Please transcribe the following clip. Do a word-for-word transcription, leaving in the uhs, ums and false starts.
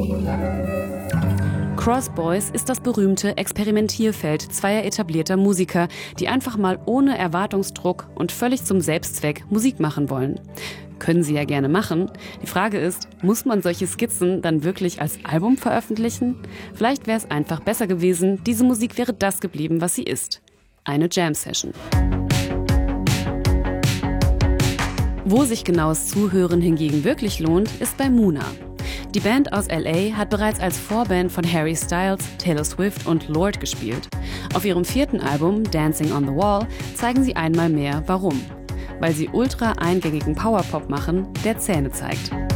Cross Boys ist das berühmte Experimentierfeld zweier etablierter Musiker, die einfach mal ohne Erwartungsdruck und völlig zum Selbstzweck Musik machen wollen. Können sie ja gerne machen. Die Frage ist, muss man solche Skizzen dann wirklich als Album veröffentlichen? Vielleicht wäre es einfach besser gewesen, diese Musik wäre das geblieben, was sie ist. Eine Jam-Session. Wo sich genaues Zuhören hingegen wirklich lohnt, ist bei Muna. Die Band aus L A hat bereits als Vorband von Harry Styles, Taylor Swift und Lorde gespielt. Auf ihrem vierten Album, Dancing on the Wall, zeigen sie einmal mehr, warum. Weil sie ultra eingängigen Powerpop machen, der Zähne zeigt.